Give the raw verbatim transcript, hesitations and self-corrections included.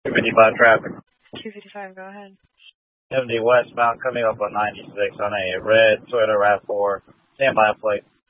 two fifty-five traffic. two fifty-five, go ahead. seventy westbound coming up on ninety-six on a red Toyota RAV four. Stand by plate.